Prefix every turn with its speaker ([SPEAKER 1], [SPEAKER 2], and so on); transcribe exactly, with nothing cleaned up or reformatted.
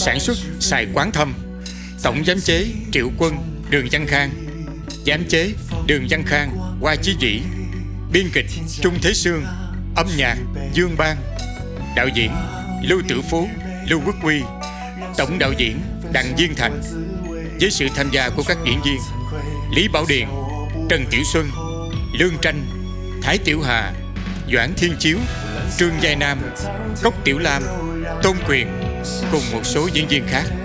[SPEAKER 1] Sản xuất Sài Quán Thâm. Tổng giám chế Triệu Quân, Đường Văn Khang. Giám chế Đường Văn Khang, Hoa Chí Vĩ. Biên kịch Trung Thế Sương. Âm nhạc Dương Bang. Đạo diễn Lưu Tử Phú, Lưu Quốc Huy. Tổng đạo diễn Đặng Viên Thành. Với sự tham gia của các diễn viên Lý Bảo Điền, Trần Tiểu Xuân, Lương Tranh, Thái Tiểu Hà, Doãn Thiên Chiếu, Trương Giai Nam, Cốc Tiểu Lam, Tôn Quyền cùng một số diễn viên khác.